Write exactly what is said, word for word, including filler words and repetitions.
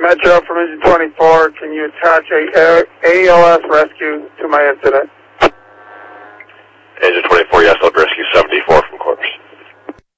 Metro from Engine twenty-four, can you attach a A L S rescue to my incident?